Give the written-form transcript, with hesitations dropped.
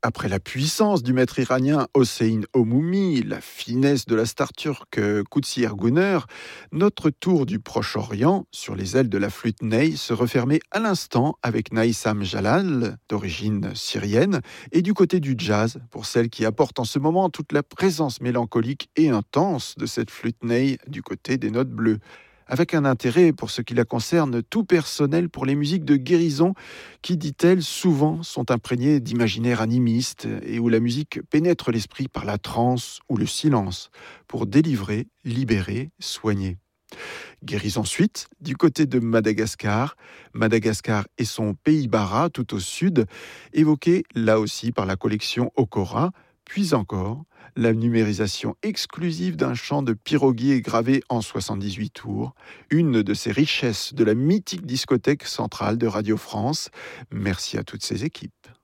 Après la puissance du maître iranien Hossein Omoumi, la finesse de la star turque Kutsi Erguner, notre tour du Proche-Orient, sur les ailes de la flûte ney, se refermait à l'instant avec Naïsam Jalal, d'origine syrienne, et du côté du jazz, pour celle qui apporte en ce moment toute la présence mélancolique et intense de cette flûte ney du côté des notes bleues. Avec un intérêt pour ce qui la concerne tout personnel pour les musiques de guérison qui, dit-elle, souvent sont imprégnées d'imaginaire animiste et où la musique pénètre l'esprit par la transe ou le silence pour délivrer, libérer, soigner. Guérison ensuite du côté de Madagascar. Madagascar et son pays Bara tout au sud, évoqué là aussi par la collection Okora, puis encore la numérisation exclusive d'un chant de piroguier gravé en 78 tours, une de ces richesses de la mythique discothèque centrale de Radio France. Merci à toutes ces équipes.